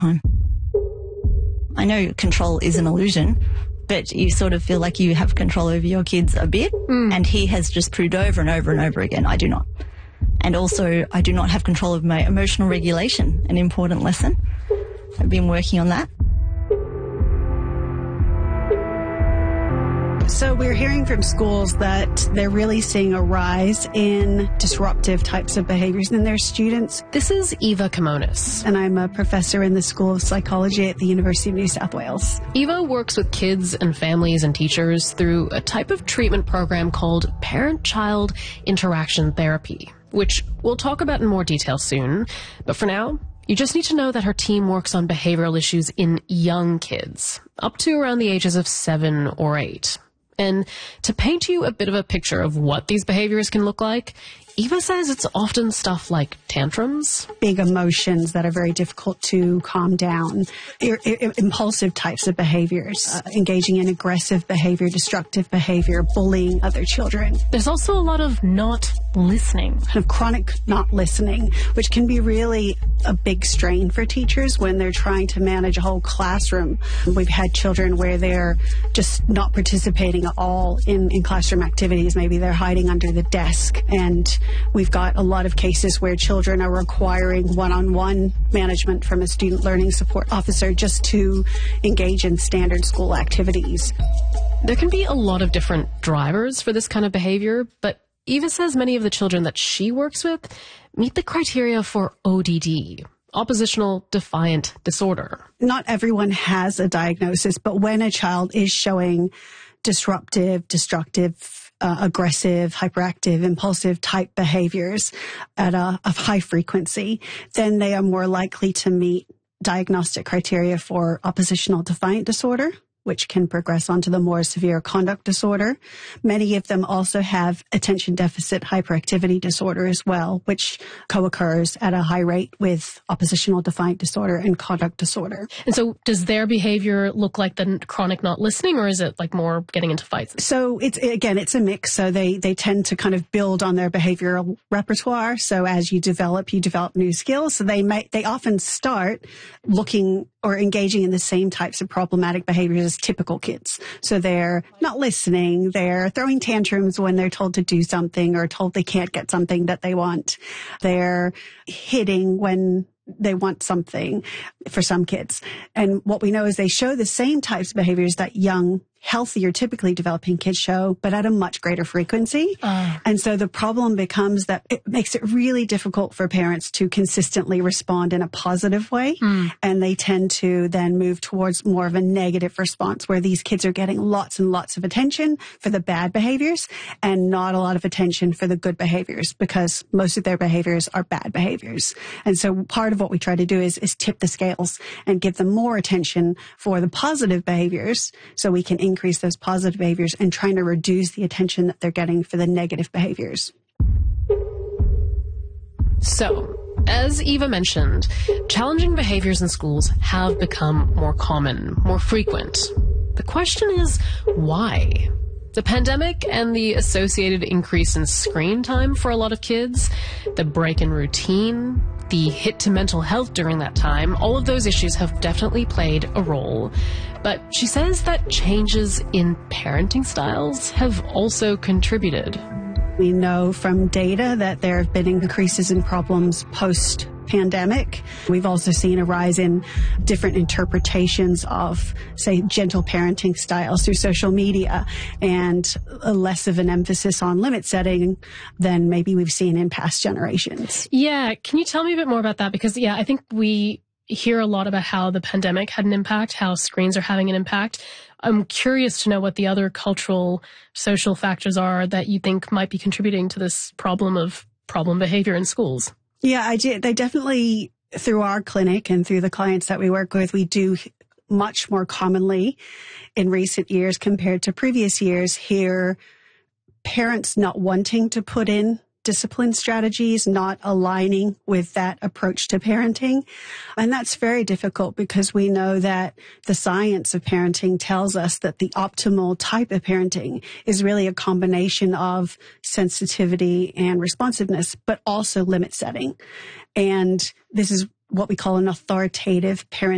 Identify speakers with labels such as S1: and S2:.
S1: time. I know control is an illusion, but you sort of feel like you have control over your kids a bit, and he has just proved over and over and over again, I do not. And also, I do not have control of my emotional regulation, an important lesson. I've been working on that.
S2: So we're hearing from schools that they're really seeing a rise in disruptive types of behaviors in their students.
S3: This is Eva Kimonis.
S2: And I'm a professor in the School of Psychology at the University of New South Wales.
S3: Eva works with kids and families and teachers through a type of treatment program called parent-child interaction therapy, which we'll talk about in more detail soon. But for now, you just need to know that her team works on behavioral issues in young kids, up to around the ages of 7 or 8. And to paint you a bit of a picture of what these behaviors can look like, Eva says it's often stuff like tantrums,
S2: big emotions that are very difficult to calm down, impulsive types of behaviors, engaging in aggressive behavior, destructive behavior, bullying other children.
S3: There's also a lot of not listening.
S2: Kind of chronic not listening, which can be really a big strain for teachers when they're trying to manage a whole classroom. We've had children where they're just not participating at all in classroom activities. Maybe they're hiding under the desk, and we've got a lot of cases where children are requiring one-on-one management from a student learning support officer just to engage in standard school activities.
S3: There can be a lot of different drivers for this kind of behavior, but Eva says many of the children that she works with meet the criteria for ODD, oppositional defiant disorder.
S2: Not everyone has a diagnosis, but when a child is showing disruptive, destructive, aggressive, hyperactive, impulsive type behaviors at a high frequency, then they are more likely to meet diagnostic criteria for oppositional defiant disorder, which can progress onto the more severe conduct disorder. Many of them also have attention deficit hyperactivity disorder as well, which co-occurs at a high rate with oppositional defiant disorder and conduct disorder.
S3: And so does their behavior look like the chronic not listening, or is it like more getting into fights?
S2: So it's a mix. So they tend to kind of build on their behavioral repertoire. So as you develop new skills. So they often start looking or engaging in the same types of problematic behaviors as typical kids. So they're not listening, they're throwing tantrums when they're told to do something or told they can't get something that they want. They're hitting when they want something for some kids. And what we know is they show the same types of behaviors that young, healthier, typically developing kids show, but at a much greater frequency. And so the problem becomes that it makes it really difficult for parents to consistently respond in a positive way. And they tend to then move towards more of a negative response where these kids are getting lots and lots of attention for the bad behaviors and not a lot of attention for the good behaviors, because most of their behaviors are bad behaviors. And so part of what we try to do is tip the scales and give them more attention for the positive behaviors so we can increase those positive behaviors and trying to reduce the attention that they're getting for the negative behaviors.
S3: So, as Eva mentioned, challenging behaviors in schools have become more common, more frequent. The question is, why? The pandemic and the associated increase in screen time for a lot of kids, the break in routine, the hit to mental health during that time, all of those issues have definitely played a role. But she says that changes in parenting styles have also contributed.
S2: We know from data that there have been increases in problems post-pandemic. We've also seen a rise in different interpretations of, say, gentle parenting styles through social media and less of an emphasis on limit setting than maybe we've seen in past generations.
S3: Yeah. Can you tell me a bit more about that? Because, yeah, I think we hear a lot about how the pandemic had an impact, how screens are having an impact. I'm curious to know what the other cultural, social factors are that you think might be contributing to this problem behavior in schools.
S2: Yeah, they definitely, through our clinic and through the clients that we work with, we do much more commonly in recent years compared to previous years hear parents not wanting to put in discipline strategies, not aligning with that approach to parenting. And that's very difficult because we know that the science of parenting tells us that the optimal type of parenting is really a combination of sensitivity and responsiveness, but also limit setting. And this is what we call an authoritative parenting